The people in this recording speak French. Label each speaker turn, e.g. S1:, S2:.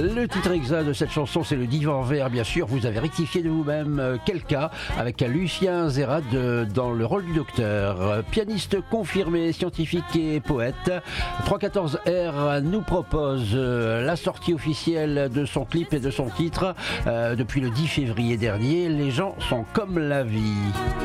S1: Le titre exact de cette chanson, c'est le Divan Vert, bien sûr. Vous avez rectifié de vous-même. Quel cas avec Lucien Zerad dans le rôle du docteur. Pianiste confirmé, scientifique et poète. 314R nous propose la sortie officielle de son clip et de son titre depuis le 10 février dernier. Les gens sont comme la vie.